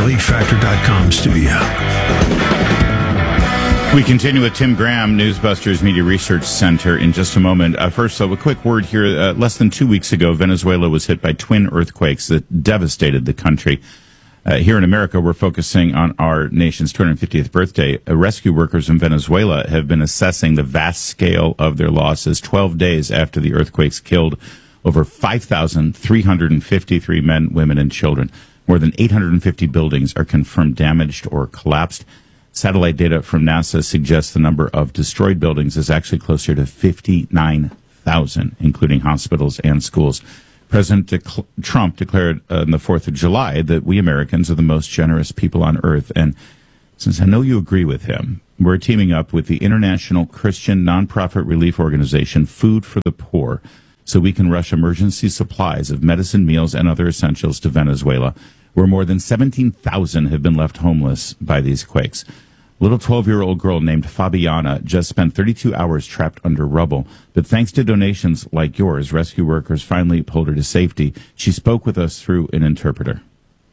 BeliefFactor.com studio. We continue with Tim Graham, Newsbusters Media Research Center, in just a moment. First, a quick word here. Less than 2 weeks ago, Venezuela was hit by twin earthquakes that devastated the country. Here in America, we're focusing on our nation's 250th birthday. Rescue workers in Venezuela have been assessing the vast scale of their losses 12 days after the earthquakes killed over 5,353 men, women, and children. More than 850 buildings are confirmed damaged or collapsed. Satellite data from NASA suggests the number of destroyed buildings is actually closer to 59,000, including hospitals and schools. President Trump declared on the 4th of July that we Americans are the most generous people on earth. And since I know you agree with him, we're teaming up with the international Christian nonprofit relief organization Food for the Poor so we can rush emergency supplies of medicine, meals, and other essentials to Venezuela, where more than 17,000 have been left homeless by these quakes. A little 12-year-old girl named Fabiana just spent 32 hours trapped under rubble, but thanks to donations like yours, rescue workers finally pulled her to safety. She spoke with us through an interpreter.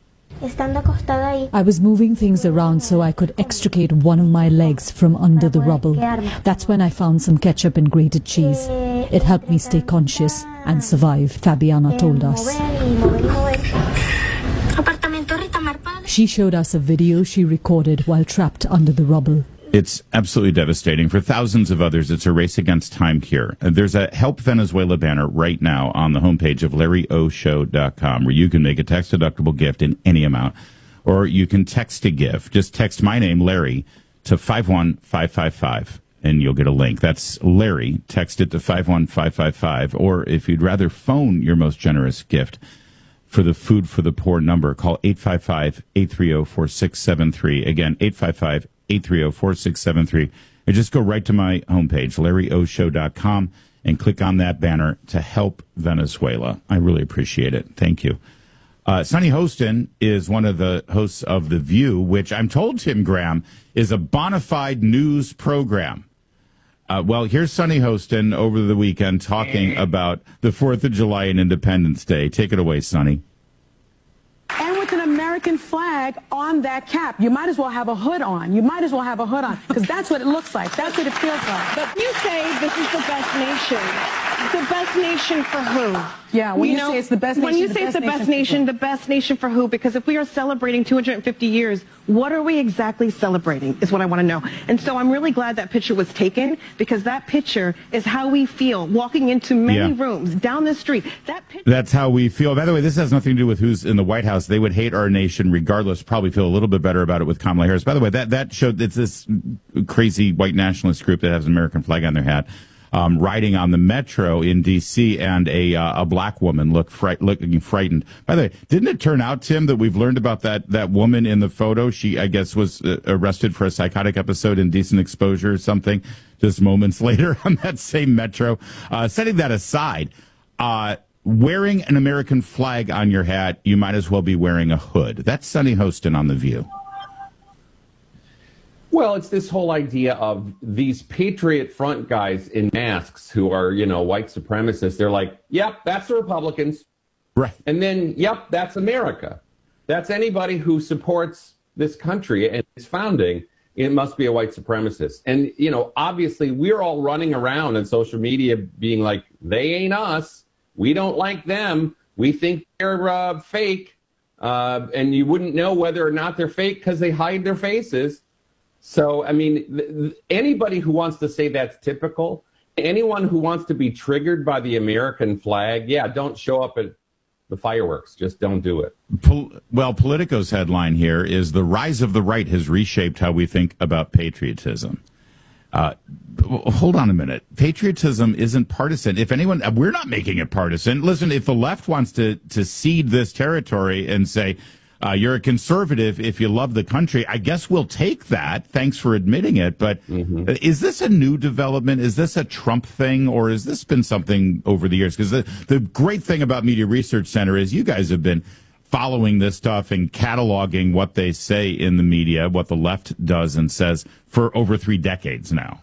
I was moving things around so I could extricate one of my legs from under the rubble. That's when I found some ketchup and grated cheese. It helped me stay conscious and survive, Fabiana told us. She showed us a video she recorded while trapped under the rubble. It's absolutely devastating. For thousands of others, it's a race against time here. There's a Help Venezuela banner right now on the homepage of LarryOShow.com where you can make a tax-deductible gift in any amount. Or you can text to give. Just text my name, Larry, to 51555, and you'll get a link. That's Larry. Text it to 51555. Or if you'd rather phone your most generous gift, for the Food for the Poor number, call 855-830-4673. Again, 855-830-4673. And just go right to my homepage, LarryOShow.com, and click on that banner to help Venezuela. I really appreciate it. Thank you. Sonny Hostin is one of the hosts of The View, which I'm told, Tim Graham, is a bona fide news program. Well, here's Sonny Hostin over the weekend talking about the 4th of July and Independence Day. Take it away, Sonny. And with an American flag on that cap, you might as well have a hood on. You might as well have a hood on, because that's what it looks like. That's what it feels like. But you say this is the best nation. The best nation for who? Yeah, when you say it's the best nation. When you say it's the best nation, the best nation for who? Because if we are celebrating 250 years, what are we exactly celebrating is what I want to know. And so I'm really glad that picture was taken, because that picture is how we feel walking into many rooms down the street. That's how we feel. By the way, this has nothing to do with who's in the White House. They would hate our nation regardless, probably feel a little bit better about it with Kamala Harris. By the way, that showed it's this crazy white nationalist group that has an American flag on their hat. Riding on the metro in D.C. and a black woman looking frightened. By the way, didn't it turn out, Tim, that we've learned about that woman in the photo? She, I guess, was arrested for a psychotic episode, indecent exposure or something, just moments later on that same metro. Setting that aside, wearing an American flag on your hat, you might as well be wearing a hood. That's Sonny Hostin on The View. Well, it's this whole idea of these Patriot Front guys in masks who are, white supremacists. They're like, yep, that's the Republicans. Right. And then, yep, that's America. That's anybody who supports this country and its founding. It must be a white supremacist. And, obviously we're all running around on social media being like, they ain't us. We don't like them. We think they're fake. And you wouldn't know whether or not they're fake because they hide their faces. So, I mean, anybody who wants to say that's typical, anyone who wants to be triggered by the American flag, don't show up at the fireworks. Just don't do it. Well, Politico's headline here is "The Rise of the Right Has Reshaped How We Think About Patriotism." Hold on a minute. Patriotism isn't partisan. If anyone, we're not making it partisan. Listen, if the left wants to cede this territory and say, you're a conservative if you love the country, I guess we'll take that. Thanks for admitting it. But is this a new development? Is this a Trump thing, or has this been something over the years? Because the great thing about Media Research Center is you guys have been following this stuff and cataloging what they say in the media, what the left does and says for over 3 decades now.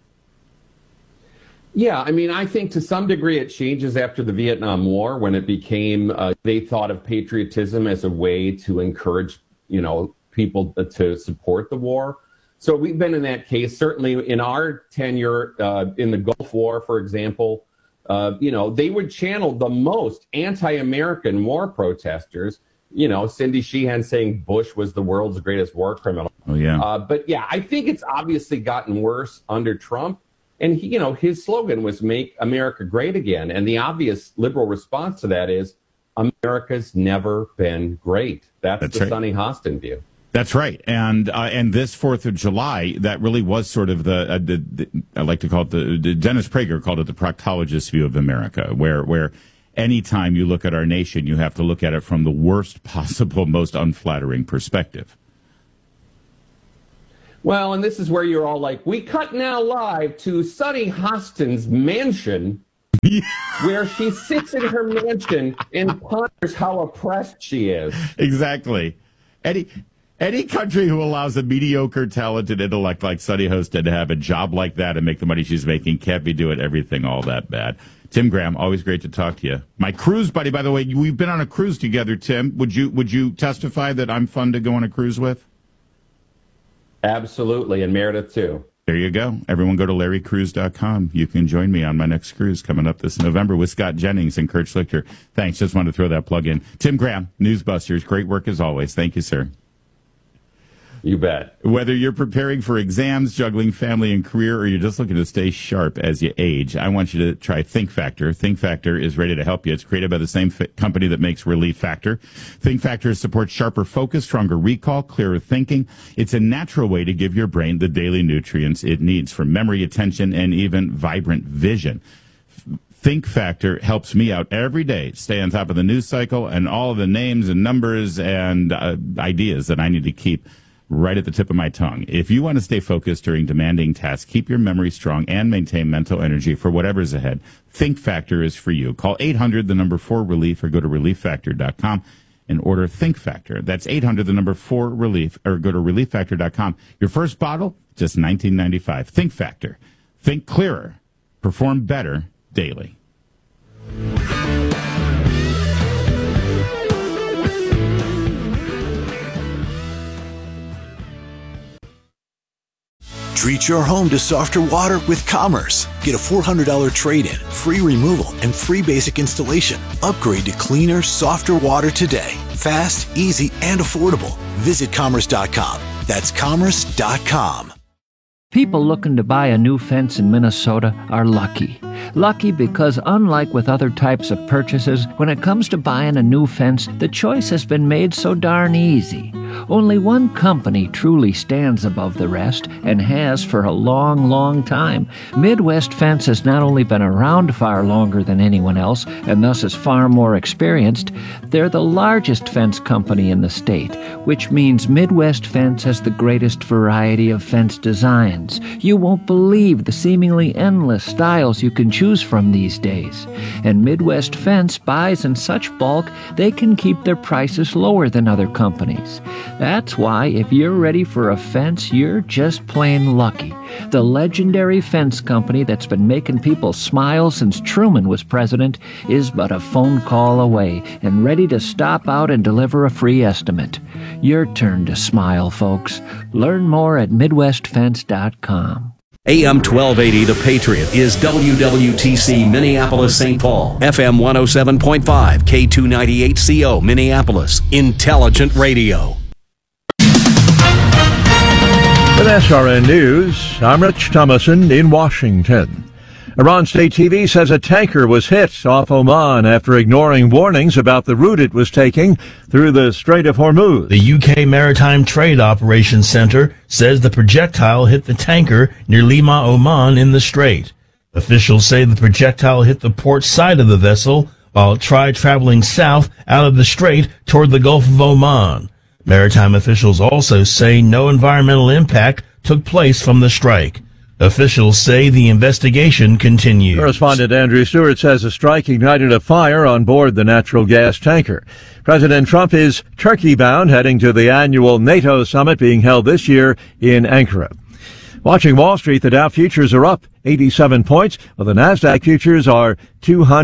Yeah, I mean, I think to some degree it changes after the Vietnam War when it became, they thought of patriotism as a way to encourage people to support the war. So we've been in that case. Certainly in our tenure in the Gulf War, for example, they would channel the most anti-American war protesters. Cindy Sheehan saying Bush was the world's greatest war criminal. Oh, yeah. But yeah, I think it's obviously gotten worse under Trump. And his slogan was "Make America Great Again." And the obvious liberal response to that is America's never been great. That's the right. Sonny Hostin view. That's right. And this 4th of July, that really was sort of the I like to call it the Dennis Prager called it the proctologist view of America, where anytime you look at our nation, you have to look at it from the worst possible, most unflattering perspective. Well, and this is where you're all like, we cut now live to Sonny Hostin's mansion, where she sits in her mansion and ponders how oppressed she is. Exactly. Any country who allows a mediocre, talented intellect like Sonny Hostin to have a job like that and make the money she's making can't be doing everything all that bad. Tim Graham, always great to talk to you. My cruise buddy, by the way, we've been on a cruise together, Tim. Would you testify that I'm fun to go on a cruise with? Absolutely, and Meredith too. There you go. Everyone go to LarryCruise.com. You can join me on my next cruise coming up this November with Scott Jennings and Kurt Schlichter. Thanks. Just wanted to throw that plug in. Tim Graham, Newsbusters. Great work as always. Thank you, sir. You bet. Whether you're preparing for exams, juggling family and career, or you're just looking to stay sharp as you age, I want you to try Think Factor. Think Factor is ready to help you. It's created by the same company that makes Relief Factor. Think Factor supports sharper focus, stronger recall, clearer thinking. It's a natural way to give your brain the daily nutrients it needs for memory, attention, and even vibrant vision. Think Factor helps me out every day, stay on top of the news cycle and all of the names and numbers and ideas that I need to keep right at the tip of my tongue. If you want to stay focused during demanding tasks, keep your memory strong, and maintain mental energy for whatever's ahead, Think Factor is for you. Call 800-4RELIEF or go to ReliefFactor.com and order Think Factor. That's 800-4RELIEF or go to ReliefFactor.com. Your first bottle, just $19.95. Think Factor. Think clearer. Perform better daily. Treat your home to softer water with Commerce. Get a $400 trade-in, free removal, and free basic installation. Upgrade to cleaner, softer water today. Fast, easy, and affordable. Visit Commerce.com. That's Commerce.com. People looking to buy a new fence in Minnesota are lucky. Lucky because unlike with other types of purchases, when it comes to buying a new fence, the choice has been made so darn easy. Only one company truly stands above the rest and has for a long, long time. Midwest Fence has not only been around far longer than anyone else and thus is far more experienced, they're the largest fence company in the state, which means Midwest Fence has the greatest variety of fence designs. You won't believe the seemingly endless styles you can choose from these days. And Midwest Fence buys in such bulk they can keep their prices lower than other companies. That's why if you're ready for a fence, you're just plain lucky. The legendary fence company that's been making people smile since Truman was president is but a phone call away and ready to stop out and deliver a free estimate. Your turn to smile, folks. Learn more at MidwestFence.com. AM 1280 The Patriot is WWTC Minneapolis St. Paul, FM 107.5, K298CO Minneapolis, Intelligent Radio. With SRN News, I'm Rich Thomason in Washington. Iran State TV says a tanker was hit off Oman after ignoring warnings about the route it was taking through the Strait of Hormuz. The UK Maritime Trade Operations Center says the projectile hit the tanker near Lima, Oman in the strait. Officials say the projectile hit the port side of the vessel while it tried traveling south out of the strait toward the Gulf of Oman. Maritime officials also say no environmental impact took place from the strike. Officials say the investigation continues. Correspondent Andrew Stewart says the strike ignited a fire on board the natural gas tanker. President Trump is Turkey-bound, heading to the annual NATO summit being held this year in Ankara. Watching Wall Street, the Dow futures are up 87 points, while the NASDAQ futures are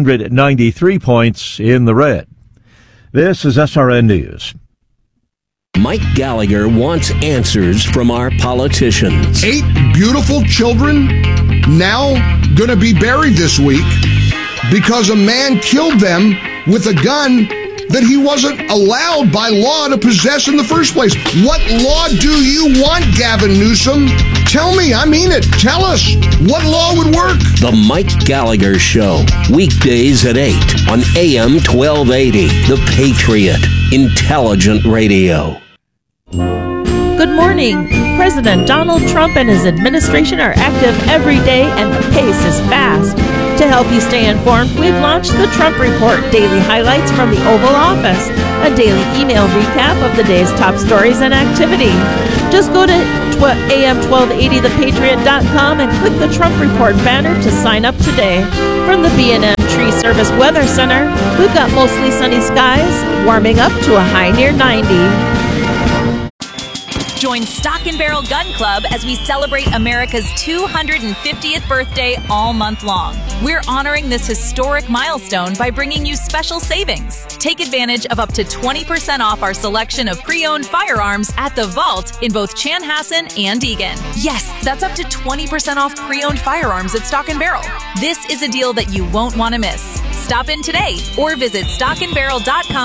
293 points in the red. This is SRN News. Mike Gallagher wants answers from our politicians. 8 beautiful children now going to be buried this week because a man killed them with a gun that he wasn't allowed by law to possess in the first place. What law do you want, Gavin Newsom? Tell me, I mean it. Tell us, what law would work? The Mike Gallagher Show, weekdays at 8 on AM 1280, The Patriot, Intelligent Radio. Good morning. President Donald Trump and his administration are active every day, and the pace is fast. To help you stay informed, we've launched the Trump Report, daily highlights from the Oval Office, a daily email recap of the day's top stories and activity. Just go to am1280thepatriot.com and click the Trump Report banner to sign up today. From the B&M Tree Service Weather Center, we've got mostly sunny skies, warming up to a high near 90. Join Stock and Barrel Gun Club as we celebrate America's 250th birthday all month long. We're honoring this historic milestone by bringing you special savings. Take advantage of up to 20% off our selection of pre-owned firearms at the Vault in both Chanhassen and Eagan. Yes, that's up to 20% off pre-owned firearms at Stock and Barrel. This is a deal that you won't want to miss. Stop in today or visit stockandbarrel.com